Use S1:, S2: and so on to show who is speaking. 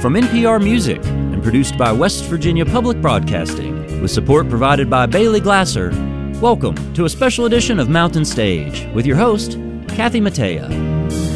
S1: From NPR Music and produced by West Virginia Public Broadcasting, with support provided by Bailey Glasser, welcome to a special edition of Mountain Stage with your host, Kathy Mattea.